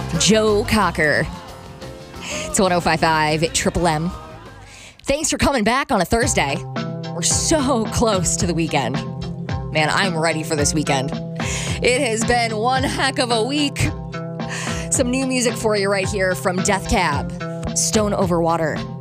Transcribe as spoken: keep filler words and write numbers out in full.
Joe Cocker. It's one oh five point five Triple M. Thanks for coming back on a Thursday. We're so close to the weekend. Man, I'm ready for this weekend. It has been one heck of a week. Some new music for you right here from Death Cab, Stone Over Water.